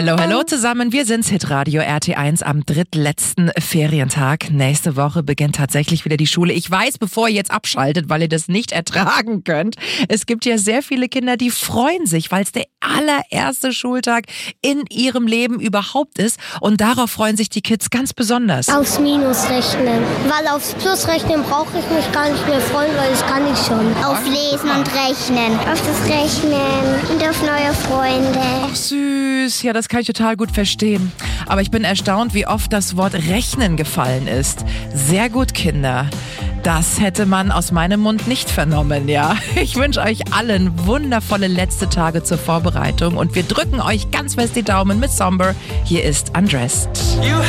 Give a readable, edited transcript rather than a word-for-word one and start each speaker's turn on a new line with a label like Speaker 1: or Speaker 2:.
Speaker 1: Hallo zusammen, wir sind's, Hitradio RT1 am drittletzten Ferientag. Nächste Woche beginnt tatsächlich wieder die Schule. Ich weiß, bevor ihr jetzt abschaltet, weil ihr das nicht ertragen könnt, es gibt ja sehr viele Kinder, die freuen sich, weil es der allererste Schultag in ihrem Leben überhaupt ist. Und darauf freuen sich die Kids ganz besonders.
Speaker 2: Aufs Minus rechnen, weil aufs Plus rechnen brauche ich mich gar nicht mehr freuen, weil das kann ich schon.
Speaker 3: Auf Lesen und Rechnen. Auf das Rechnen und auf neue Freunde.
Speaker 1: Ach süß, ja, das kann ich total gut verstehen. Aber ich bin erstaunt, wie oft das Wort Rechnen gefallen ist. Sehr gut, Kinder. Das hätte man aus meinem Mund nicht vernommen, ja. Ich wünsche euch allen wundervolle letzte Tage zur Vorbereitung und wir drücken euch ganz fest die Daumen mit Somber. Hier ist Undressed.